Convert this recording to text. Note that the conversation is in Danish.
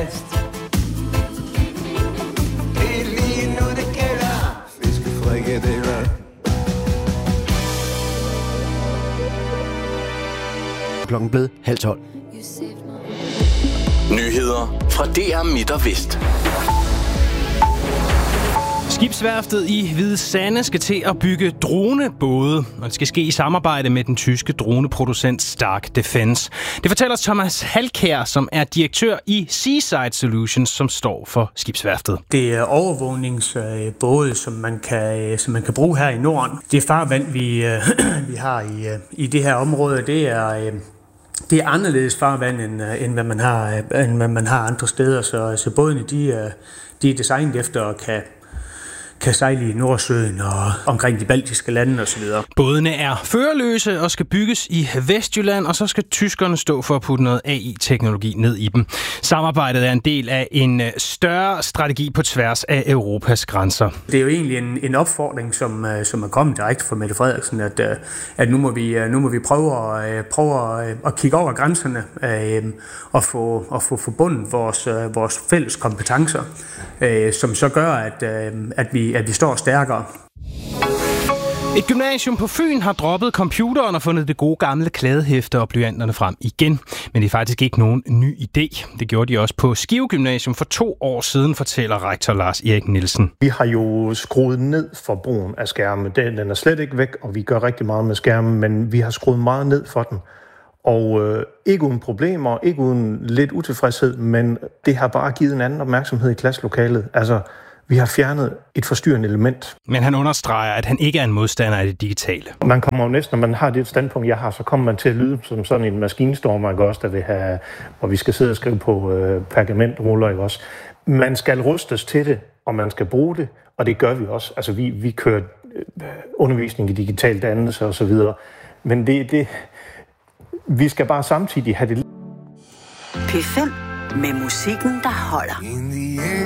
fast. Det er lige nu det gælder. Fiskefrikadeller. Klokken blev 11:30. Nyheder fra DR Midt og Vest. Skibsværftet i Hvide Sande skal til at bygge dronebåde, og det skal ske i samarbejde med den tyske droneproducent Stark Defence. Det fortæller Thomas Halkær, som er direktør i Seaside Solutions, som står for skibsværftet. Det er overvågningsbåde, som man kan bruge her i Norden. Det farvand, vi har i det her område, det er anderledes farvand, end hvad man har andre steder. Så bådene de er designet efter at kan sejle i Nordsøen og omkring de baltiske lande osv. Bådene er førerløse og skal bygges i Vestjylland, og så skal tyskerne stå for at putte noget AI-teknologi ned i dem. Samarbejdet er en del af en større strategi på tværs af Europas grænser. Det er jo egentlig en opfordring, som er kommet direkte fra Mette Frederiksen, at nu må vi prøve at kigge over grænserne og få forbundet vores fælles kompetencer, som så gør, at vi står stærkere. Et gymnasium på Fyn har droppet computeren og fundet det gode gamle kladehæfte og blyanterne frem igen. Men det er faktisk ikke nogen ny idé. Det gjorde de også på Skive Gymnasium for 2 år siden, fortæller rektor Lars Erik Nielsen. Vi har jo skruet ned for brugen af skærme. Den er slet ikke væk, og vi gør rigtig meget med skærmen, men vi har skruet meget ned for den. Og ikke uden problemer, ikke uden lidt utilfredshed, men det har bare givet en anden opmærksomhed i klasselokalet. Altså, vi har fjernet et forstyrrende element. Men han understreger, at han ikke er en modstander af det digitale. Man kommer jo næsten, når man har det standpunkt, jeg har, så kommer man til at lyde som sådan en maskinstormer, ikke også, der vil have, hvor vi skal sidde og skrive på pergamentruller, ikke også. Man skal rustes til det, og man skal bruge det, og det gør vi også. Altså, vi kører undervisning i digital dannelse og så videre. Men vi skal bare samtidig have det. P5 med musikken, der holder.